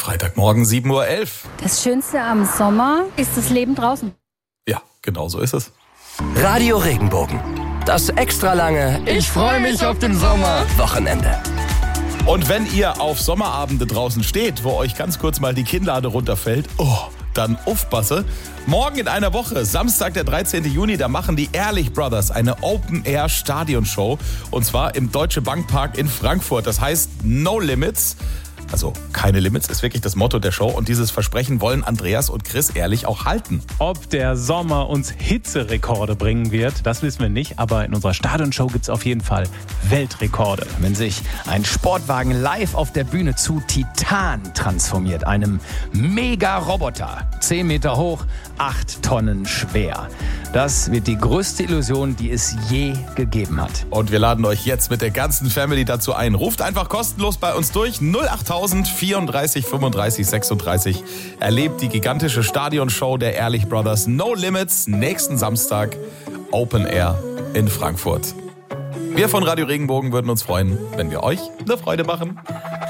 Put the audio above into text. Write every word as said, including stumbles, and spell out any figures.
Freitagmorgen sieben Uhr elf. Das Schönste am Sommer ist das Leben draußen. Ja, genau so ist es. Radio Regenbogen. Das extra lange Ich freue mich auf den Sommer. Wochenende. Und wenn ihr auf Sommerabende draußen steht, wo euch ganz kurz mal die Kinnlade runterfällt, oh, dann aufpasse. Morgen in einer Woche, Samstag, der dreizehnten Juni, da machen die Ehrlich Brothers eine Open-Air-Stadionshow. Und zwar im Deutsche Bank Park in Frankfurt. Das heißt No Limits. Also keine Limits ist wirklich das Motto der Show. Und dieses Versprechen wollen Andreas und Chris ehrlich auch halten. Ob der Sommer uns Hitzerekorde bringen wird, das wissen wir nicht. Aber in unserer Stadionshow gibt es auf jeden Fall Weltrekorde. Wenn sich ein Sportwagen live auf der Bühne zu Titan transformiert, einem Mega-Roboter, zehn Meter hoch, acht Tonnen schwer. Das wird die größte Illusion, die es je gegeben hat. Und wir laden euch jetzt mit der ganzen Family dazu ein. Ruft einfach kostenlos bei uns durch null achttausend vierunddreißig fünfunddreißig sechsunddreißig. Erlebt die gigantische Stadionshow der Ehrlich Brothers No Limits nächsten Samstag Open Air in Frankfurt. Wir von Radio Regenbogen würden uns freuen, wenn wir euch eine Freude machen.